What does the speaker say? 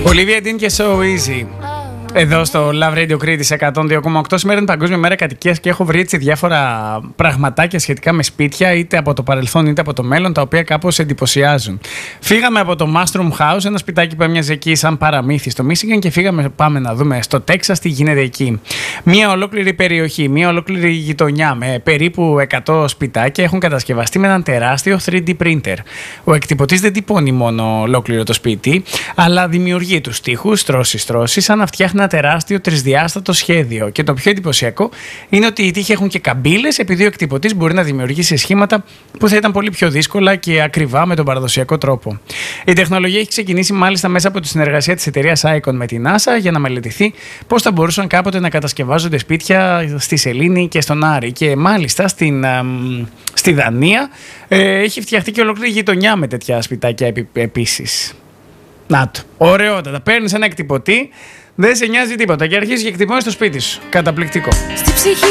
Olivia Dean και So Easy. Εδώ στο Love Radio Crete 102,8. Σήμερα είναι Παγκόσμια Μέρα Κατοικίας και έχω βρει έτσι διάφορα πραγματάκια σχετικά με σπίτια, είτε από το παρελθόν είτε από το μέλλον, τα οποία κάπως εντυπωσιάζουν. Φύγαμε από το Mushroom House, ένα σπιτάκι που έμοιαζε εκεί σαν παραμύθι στο Michigan, και πάμε να δούμε στο Τέξας τι γίνεται εκεί. Μια ολόκληρη περιοχή, μια ολόκληρη γειτονιά με περίπου 100 σπιτάκια έχουν κατασκευαστεί με έναν τεράστιο 3D printer. Ο εκτυπωτής δεν τυπώνει μόνο ολόκληρο το σπίτι, αλλά δημιουργεί τους τοίχους, στρώσεις, σαν να φτιάχνει ένα τεράστιο τρισδιάστατο σχέδιο. Και το πιο εντυπωσιακό είναι ότι οι τοίχοι έχουν και καμπύλες, επειδή ο εκτυπωτής μπορεί να δημιουργήσει σχήματα που θα ήταν πολύ πιο δύσκολα και ακριβά με τον παραδοσιακό τρόπο. Η τεχνολογία έχει ξεκινήσει μάλιστα μέσα από τη συνεργασία της εταιρείας Icon με την NASA για να μελετηθεί πώς θα μπορούσαν κάποτε να κατασκευάζονται σπίτια στη Σελήνη και στον Άρη. Και μάλιστα στη Δανία έχει φτιαχτεί και ολόκληρη γειτονιά με τέτοια σπιτάκια επίσης. Να το. Ωραιότατα. Παίρνεις ένα εκτυπωτή, δεν σε νοιάζει τίποτα και αρχίζεις και εκτυπώνεις στο σπίτι σου. Καταπληκτικό.